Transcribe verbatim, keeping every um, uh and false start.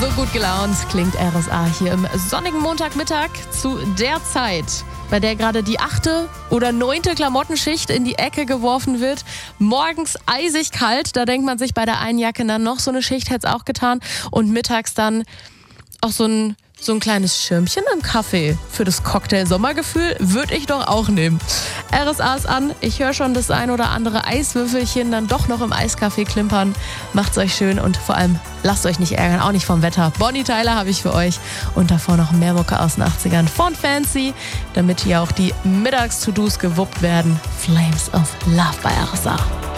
So gut gelaunt klingt R S A hier im sonnigen Montagmittag zu der Zeit, bei der gerade die achte oder neunte Klamottenschicht in die Ecke geworfen wird. Morgens eisig kalt, da denkt man sich bei der einen Jacke dann noch, so eine Schicht hätte es auch getan. Und mittags dann auch so ein, so ein kleines Schirmchen im Kaffee für das Cocktail-Sommergefühl würde ich doch auch nehmen. R S A ist an, ich höre schon das ein oder andere Eiswürfelchen dann doch noch im Eiskaffee klimpern. Macht's euch schön und vor allem lasst euch nicht ärgern, auch nicht vom Wetter. Bonnie Tyler habe ich für euch und davor noch mehr Mucke aus den achtzigern von Fancy, damit hier auch die Mittags-To-Dos gewuppt werden. Flames of Love bei R S A.